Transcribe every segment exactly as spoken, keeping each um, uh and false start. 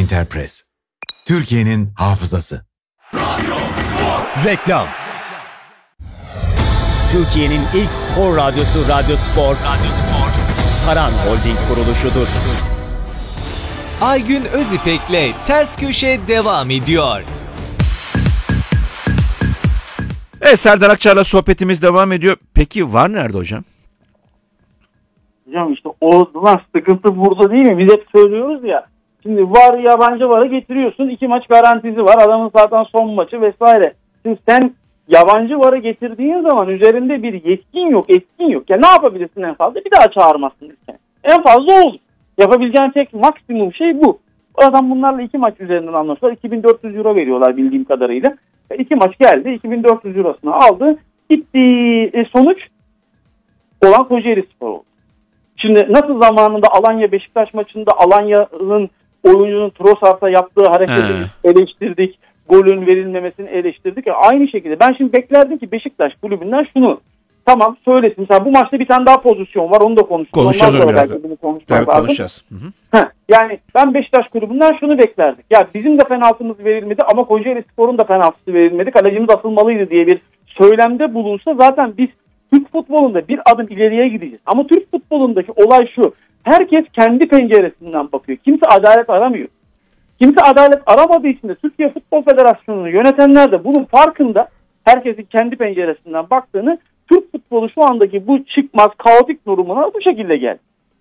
Interpress. Türkiye'nin hafızası. Reklam. Türkiye'nin ilk spor radyosu Radyo Spor, Radyo Spor, Saran Holding kuruluşudur. Aygün Özipek'le Ters Köşe devam ediyor. Evet, Serdar Akçar'la sohbetimiz devam ediyor. Peki VAR nerede hocam? Hocam işte o zaman sıkıntı burada değil mi? Biz hep söylüyoruz ya. Şimdi VAR, yabancı VAR'ı getiriyorsun. İki maç garantisi var. Adamın zaten son maçı vesaire. Şimdi sen yabancı VAR'ı getirdiğin zaman üzerinde bir yetkin yok, etkin yok. Ya ne yapabilirsin en fazla? Bir daha çağırmazsın lütfen. En fazla olur. Yapabileceğin tek maksimum şey bu. O adam bunlarla iki maç üzerinden anlaştılar. iki bin dört yüz euro veriyorlar bildiğim kadarıyla. E, iki maç geldi. iki bin dört yüz eurosunu aldı. Gitti. E, sonuç olan Kocaeli Spor oldu. Şimdi nasıl zamanında Alanya Beşiktaş maçında Alanya'nın oyuncunun Trossard'a yaptığı hareketi He. eleştirdik. Golün verilmemesini eleştirdik. Ya aynı şekilde ben şimdi beklerdim ki Beşiktaş kulübünden şunu tamam söylesin. Mesela bu maçta bir tane daha pozisyon var. Onu da konuştuk. Konuşacağız onu biraz. Evet, konuşacağız. Hı hı. Heh, yani ben Beşiktaş kulübünden şunu beklerdik. Ya bizim de penaltımız verilmedi ama Kocaeli Spor'un da penaltısı verilmedi. Kalecimiz atılmalıydı diye bir söylemde bulunsa zaten biz Türk futbolunda bir adım ileriye gideceğiz. Ama Türk futbolundaki olay şu. Herkes kendi penceresinden bakıyor. Kimse adalet aramıyor. Kimse adalet aramadığı için de Türkiye Futbol Federasyonu'nu yönetenler de bunun farkında. Herkesin kendi penceresinden baktığını, Türk futbolu şu andaki bu çıkmaz kaotik durumuna bu şekilde geldi.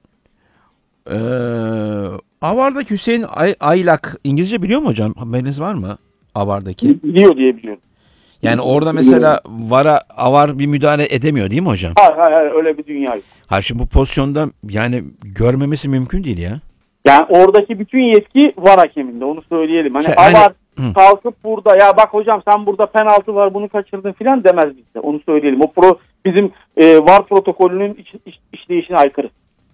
Ee, Avar'daki Hüseyin Ay- Aylak İngilizce biliyor mu hocam? Haberiniz var mı? Avar'daki. Biliyor diye biliyorum. Yani orada mesela VAR'a Avar bir müdahale edemiyor değil mi hocam? Hayır hayır, hayır öyle bir dünya yok. Hayır, şimdi bu pozisyonda yani görmemesi mümkün değil ya. Yani oradaki bütün yetki VAR hakeminde, onu söyleyelim. Hani sen, Avar hani, kalkıp burada ya bak hocam sen burada penaltı var bunu kaçırdın filan demez bizde. Onu söyleyelim. O pro bizim e, VAR protokolünün iş, iş, işleyişine aykırı.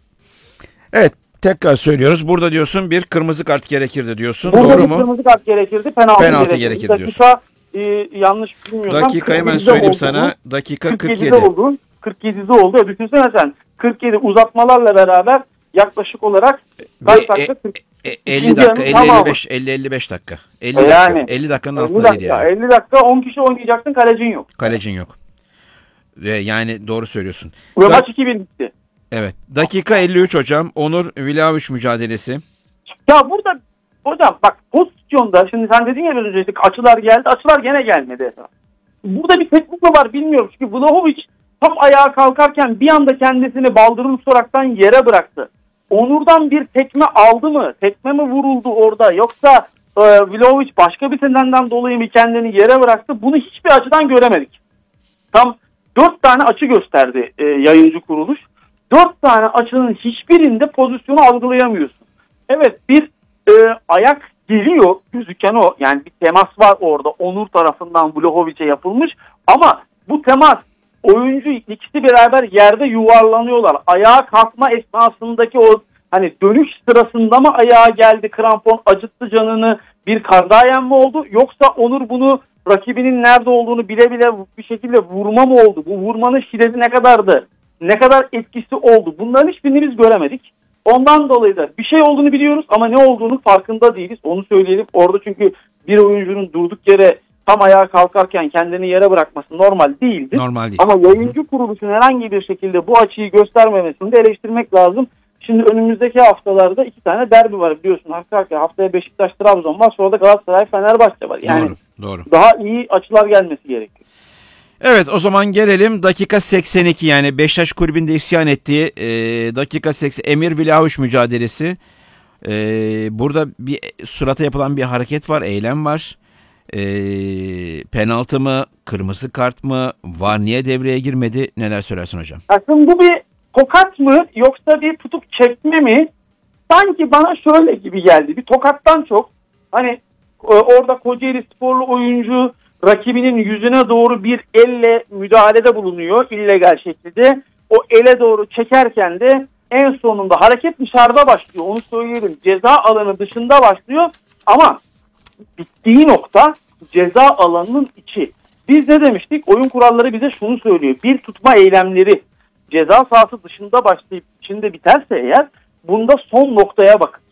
Evet, tekrar söylüyoruz. Burada diyorsun bir kırmızı kart gerekirdi diyorsun. Burada Doğru bir mu? kırmızı kart gerekirdi. Penaltı, penaltı gerekirdi. gerekirdi dakika, diyorsun. E, yanlış bilmiyorsam. Dakika hemen söyleyeyim sana. Dakika kırk yedi. oldu. kırk yedide oldu. Ya düşünsene sen. kırk yedi uzatmalarla beraber yaklaşık olarak kaç dakika? E, e, elli dakika, elli elli beş, elli elli beş dakika. elli yani, dakika. elli dakikanın altında dakika, değil yani. elli dakika on kişi oynayacaksın, kalecin yok. Kalecin yok. E, yani doğru söylüyorsun. Ve da- maç iki bir bitti. Evet. Dakika elli üç hocam. Onur Vlahovic mücadelesi. Ya burada hocam bak pozisyonda şimdi sen dedin ya biraz önce işte açılar geldi. Açılar gene gelmedi. Burada bir teknik mi var bilmiyorum. Çünkü Vlahovic tam ayağa kalkarken bir anda kendisini baldırın soraktan yere bıraktı. Onur'dan bir tekme aldı mı? Tekme mi vuruldu orada? Yoksa e, Vlahovic başka bir nedenden dolayı mı kendini yere bıraktı? Bunu hiçbir açıdan göremedik. Tam dört tane açı gösterdi e, yayıncı kuruluş. Dört tane açının hiçbirinde pozisyonu algılayamıyorsun. Evet bir e, ayak geliyor gözüken o. Yani bir temas var orada. Onur tarafından Vlahovic'e yapılmış. Ama bu temas oyuncu ikisi beraber yerde yuvarlanıyorlar. Ayağa kalkma esnasındaki o hani dönüş sırasında mı ayağa geldi, krampon acıttı canını, bir kazayen mi oldu? Yoksa Onur bunu rakibinin nerede olduğunu bile bile bir şekilde vurma mı oldu? Bu vurmanın şiddeti ne kadardı? Ne kadar etkisi oldu? Bunların hiçbirini biz göremedik. Ondan dolayı da bir şey olduğunu biliyoruz ama ne olduğunu farkında değiliz. Onu söyleyelim. Orada çünkü bir oyuncunun durduk yere tam ayağa kalkarken kendini yere bırakması normal değildi. Normal değil. Ama yayıncı kuruluşun herhangi bir şekilde bu açıyı göstermemesini de eleştirmek lazım. Şimdi önümüzdeki haftalarda iki tane derbi var biliyorsun. Arka arkaya haftaya Beşiktaş Trabzon var. Sonra da Galatasaray Fenerbahçe var. Yani doğru, doğru. Daha iyi açılar gelmesi gerekiyor. Evet, o zaman gelelim dakika seksen iki, yani Beşiktaş kulübünde isyan ettiği e, dakika seksen Emir Vlahovic mücadelesi. E, burada bir surata yapılan bir hareket var, eylem var. E, penaltı mı, kırmızı kart mı, VAR niye devreye girmedi? Neler söylersin hocam? Aslında bu bir tokat mı yoksa bir tutup çekme mi? Sanki bana şöyle gibi geldi. Bir tokattan çok hani orada Kocaeli sporlu oyuncu rakibinin yüzüne doğru bir elle müdahalede bulunuyor illegal şekilde. O ele doğru çekerken de en sonunda hareket dışarıda başlıyor. Onu söyleyelim. Ceza alanı dışında başlıyor ama bittiği nokta ceza alanının içi. Biz ne demiştik? Oyun kuralları bize şunu söylüyor. Bir tutma eylemleri ceza sahası dışında başlayıp içinde biterse eğer bunda son noktaya bakın.